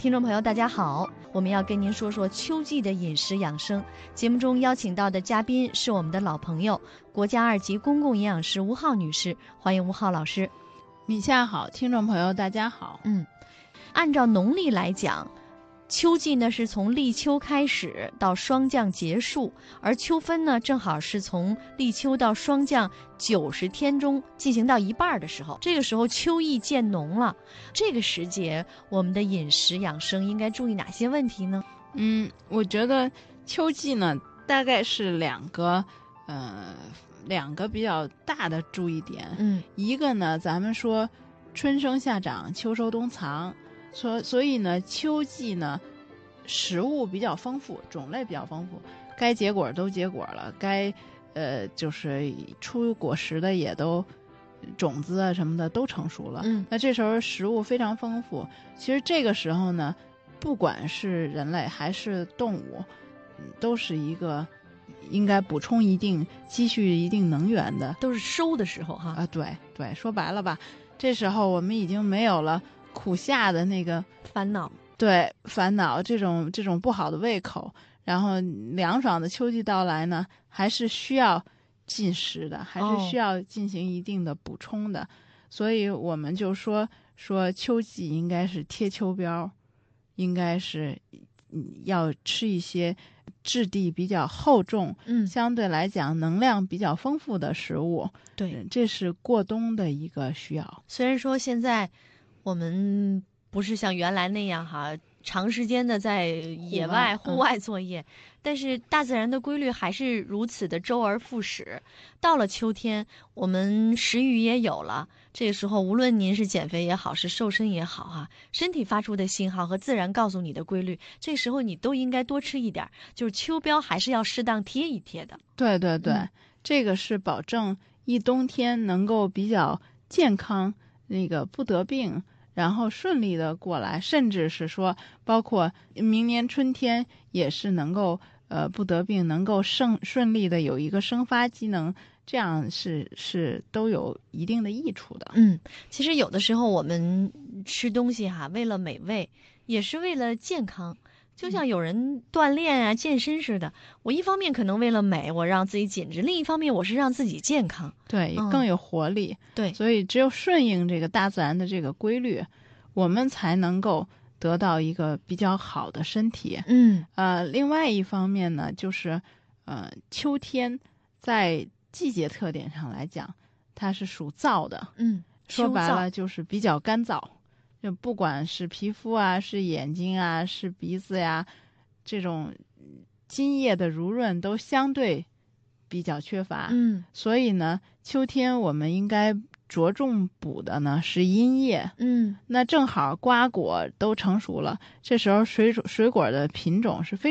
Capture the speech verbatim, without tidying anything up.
听众朋友大家好，我们要跟您说说秋季的饮食养生。节目中邀请到的嘉宾是我们的老朋友，国家二级公共营养师吴浩女士，欢迎吴浩老师。 米夏好，听众朋友大家好。 嗯，按照农历来讲，秋季呢是从立秋开始到霜降结束，而秋分呢正好是从立秋到霜降九十天中进行到一半的时候，这个时候秋意渐浓了。这个时节我们的饮食养生应该注意哪些问题呢？ 嗯，我觉得秋季呢大概是两个呃两个比较大的注意点。 嗯， 一个呢咱们说春生夏长，秋收冬藏，所所以呢秋季呢食物比较丰富，种类比较丰富，该结果都结果了，该呃就是出果实的也都种子啊什么的都成熟了。 嗯， 那这时候食物非常丰富。其实这个时候呢，不管是人类还是动物，嗯、都是一个应该补充一定积蓄一定能源的， 都是收的时候哈。 啊，对对，说白了吧，这时候我们已经没有了苦夏的那个烦恼， 对烦恼这种这种不好的胃口，然后凉爽的秋季到来呢，还是需要进食的，还是需要进行一定的补充的。哦、所以我们就说说秋季应该是贴秋膘，应该是要吃一些质地比较厚重， 嗯， 相对来讲能量比较丰富的食物。 对， 这是过冬的一个需要。 虽然说现在我们不是像原来那样哈，长时间的在野外户外作业、嗯、但是大自然的规律还是如此的周而复始。到了秋天，我们食欲也有了，这个时候无论您是减肥也好，是瘦身也好哈，身体发出的信号和自然告诉你的规律，这时候你都应该多吃一点，就是秋膘还是要适当贴一贴的。 对对对、嗯、这个是保证一冬天能够比较健康，那个不得病，然后顺利的过来，甚至是说包括明年春天也是能够呃不得病，能够生顺利的有一个生发机能，这样是是都有一定的益处的。 嗯，其实有的时候我们吃东西哈，为了美味，也是为了健康。就像有人锻炼啊、健身似的，我一方面可能为了美，我让自己紧致；另一方面，我是让自己健康， 对， 嗯、 更有活力。 对， 所以只有顺应这个大自然的这个规律，我们才能够得到一个比较好的身体。 嗯， 呃，另外一方面呢，就是呃，秋天在季节特点上来讲，它是属燥的。 嗯， 说白了就是比较干燥。就不管是皮肤啊，是眼睛啊，是鼻子呀，这种津液的濡润都相对比较缺乏。 嗯， 所以呢，秋天我们应该着重补的呢是阴液。 嗯， 那正好瓜果都成熟了，这时候水水果的品种是非